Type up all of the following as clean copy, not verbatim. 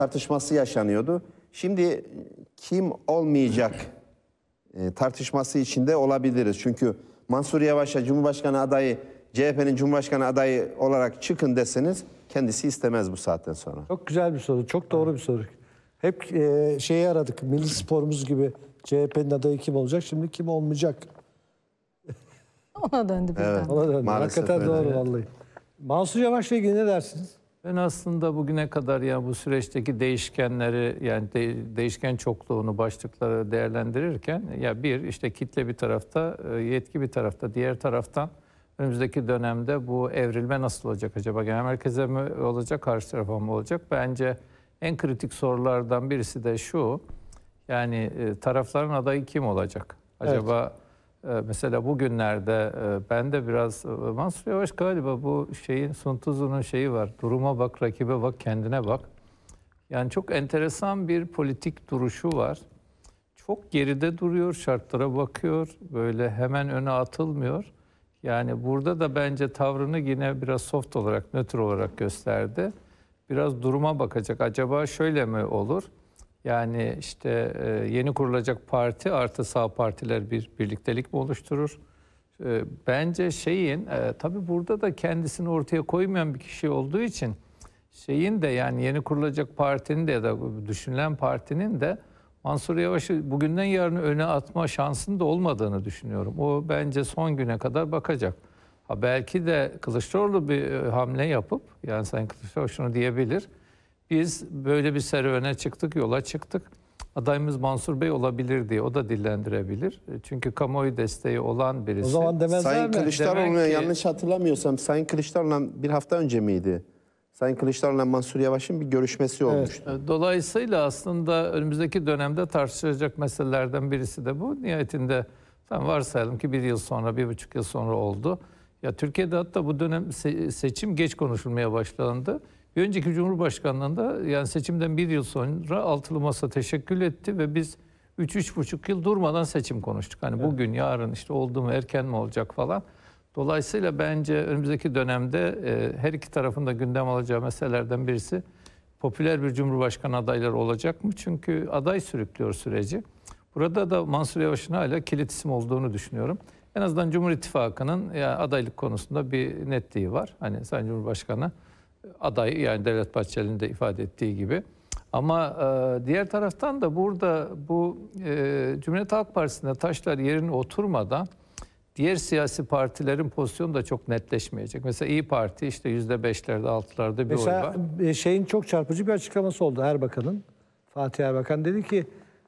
tartışması yaşanıyordu. Şimdi kim olmayacak tartışması içinde olabiliriz. Çünkü Mansur Yavaş'a Cumhurbaşkanı adayı, CHP'nin Cumhurbaşkanı adayı olarak çıkın deseniz kendisi istemez bu saatten sonra. Çok güzel bir soru, çok doğru bir soru. Hep şeyi aradık, milli sporumuz gibi CHP'nin adayı kim olacak, şimdi kim olmayacak? Ona döndü birden. Evet. Ona döndü. Maalesef Hakikaten öyle. doğru vallahi. Mansur Yavaş'la ilgili ne dersiniz? Ben aslında bugüne kadar ya bu süreçteki değişkenleri yani değişken çokluğunu başlıkları değerlendirirken ya bir işte kitle bir tarafta, yetki bir tarafta, diğer taraftan önümüzdeki dönemde bu evrilme nasıl olacak acaba? Genel merkeze mi olacak, karşı tarafa mı olacak? Bence en kritik sorulardan birisi de şu. Yani tarafların adayı kim olacak? Acaba mesela bugünlerde ben de biraz Mansur Yavaş galiba bu şeyin Sun Tzu'nun şeyi var. Duruma bak, rakibe bak, kendine bak. Yani çok enteresan bir politik duruşu var. Çok geride duruyor, şartlara bakıyor. Böyle hemen öne atılmıyor. Yani burada da bence tavrını yine biraz soft olarak, nötr olarak gösterdi. Biraz duruma bakacak. Acaba şöyle mi olur? Yani işte yeni kurulacak parti artı sağ partiler bir birliktelik mi oluşturur? Bence tabii burada da kendisini ortaya koymayan bir kişi olduğu için şeyin de yani yeni kurulacak partinin de ya da düşünülen partinin de Mansur Yavaş'ı bugünden yarına öne atma şansının da olmadığını düşünüyorum. O bence son güne kadar bakacak. Ha belki de Kılıçdaroğlu bir hamle yapıp yani Sayın Kılıçdaroğlu şunu diyebilir. Biz böyle bir serüvene çıktık, yola çıktık. Adayımız Mansur Bey olabilir diye o da dillendirebilir. Çünkü kamuoyu desteği olan birisi. O zaman demezler Sayın mi? Kılıçdaroğlu'na Demek ki- yanlış hatırlamıyorsam Sayın Kılıçdaroğlu'na bir hafta önce miydi? Sayın Kılıçdaroğlu'na Mansur Yavaş'ın bir görüşmesi olmuştu. Dolayısıyla aslında önümüzdeki dönemde tartışılacak meselelerden birisi de bu. Nihayetinde varsayalım ki 1 yıl sonra, 1,5 yıl sonra oldu. Ya Türkiye'de hatta bu dönem seçim geç konuşulmaya başlandı. Bir önceki Cumhurbaşkanlığında yani seçimden 1 yıl sonra altılı masa teşekkül etti ve biz 3-3,5 yıl durmadan seçim konuştuk. Hani bugün, yarın işte oldu mu, erken mi olacak falan. Dolayısıyla bence önümüzdeki dönemde her iki tarafın da gündem alacağı meselelerden birisi popüler bir Cumhurbaşkanı adayları olacak mı? Çünkü aday sürüklüyor süreci. Burada da Mansur Yavaş'ın hala kilit isim olduğunu düşünüyorum. En azından Cumhur İttifakı'nın yani adaylık konusunda bir netliği var. Hani Sayın Cumhurbaşkanı adayı yani Devlet Bahçeli'nin de ifade ettiği gibi. Ama diğer taraftan da burada bu Cumhuriyet Halk Partisi'nde taşlar yerine oturmadan diğer siyasi partilerin pozisyonu da çok netleşmeyecek. Mesela İYİ Parti işte %5'lerde 6'larda bir oy var. Mesela şeyin çok çarpıcı bir açıklaması oldu Erbakan'ın. Fatih Erbakan dedi ki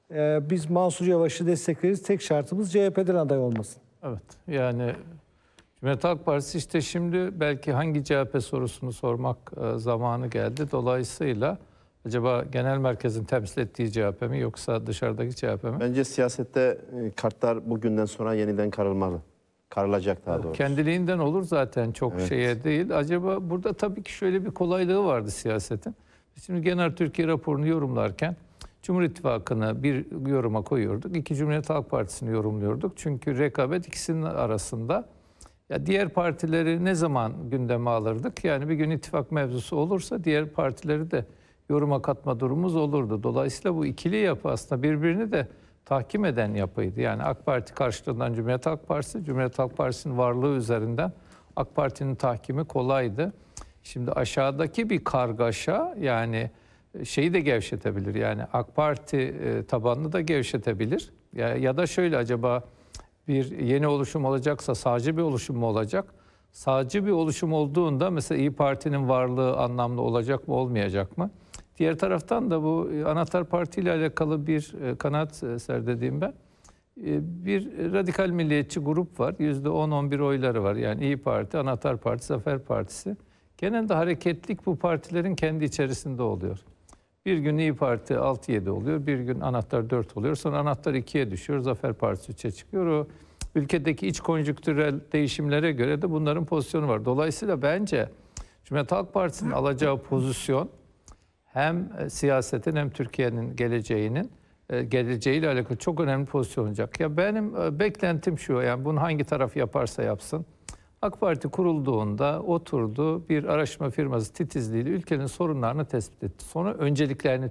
biz Mansur Yavaş'ı destekleriz. Tek şartımız CHP'den aday olmasın. Evet yani Cumhuriyet Halk Partisi işte şimdi belki hangi CHP sorusunu sormak zamanı geldi. Dolayısıyla acaba genel merkezin temsil ettiği CHP mi yoksa dışarıdaki CHP mi? Bence siyasette kartlar bugünden sonra yeniden karılmalı. Karılacak daha doğrusu. Kendiliğinden olur zaten çok Evet. şeye değil. Acaba burada tabii ki şöyle bir kolaylığı vardı siyasetin. Şimdi Genel Türkiye raporunu yorumlarken Cumhur İttifakı'nı bir yoruma koyuyorduk. İki Cumhuriyet Halk Partisi'ni yorumluyorduk. Çünkü rekabet ikisinin arasında. Ya diğer partileri ne zaman gündeme alırdık? Yani bir gün ittifak mevzusu olursa diğer partileri de yoruma katma durumumuz olurdu. Dolayısıyla bu ikili yapı aslında birbirini de tahkim eden yapıydı. Yani AK Parti karşılığından Cumhuriyet Halk Partisi, Cumhuriyet Halk Partisi'nin varlığı üzerinden AK Parti'nin tahkimi kolaydı. Şimdi aşağıdaki bir kargaşa yani şeyi de gevşetebilir. Yani AK Parti tabanını da gevşetebilir. Ya da şöyle acaba bir yeni oluşum olacaksa sağcı bir oluşum mu olacak? Sağcı bir oluşum olduğunda mesela İYİ Parti'nin varlığı anlamlı olacak mı olmayacak mı? Diğer taraftan da bu anahtar parti ile alakalı bir kanaat serdediğim ben. Bir radikal milliyetçi grup var. %10-11 oyları var. Yani İYİ Parti, Anahtar Parti, Zafer Partisi. Genelde hareketlik bu partilerin kendi içerisinde oluyor. Bir gün İYİ Parti 6-7 oluyor, bir gün Anahtar 4 oluyor. Sonra Anahtar 2'ye düşüyor, Zafer Partisi 3'e çıkıyor. O ülkedeki iç konjüktürel değişimlere göre de bunların pozisyonu var. Dolayısıyla bence Cumhuriyet Halk Partisi'nin alacağı pozisyon hem siyasetin hem Türkiye'nin geleceğiyle alakalı çok önemli pozisyon olacak. Ya benim beklentim şu, yani bunu hangi taraf yaparsa yapsın. AK Parti kurulduğunda oturdu bir araştırma firması titizliğiyle ülkenin sorunlarını tespit etti. Sonra önceliklerini